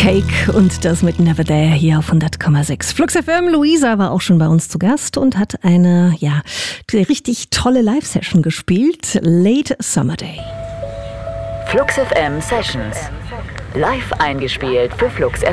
Cake und das mit Never There hier auf 100,6. Flux FM, Luisa war auch schon bei uns zu Gast und hat eine, richtig tolle Live-Session gespielt. Late Summer Day. Flux FM Sessions. Live eingespielt für Flux FM.